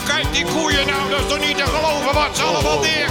Kijk die koeien nou, dat is toch niet te geloven wat ze allemaal neer